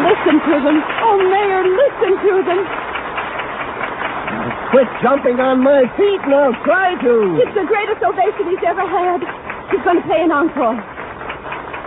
listen to them. Oh, Mayor, listen to them. Quit jumping on my feet and I'll try to. It's the greatest ovation he's ever had. He's going to play an encore.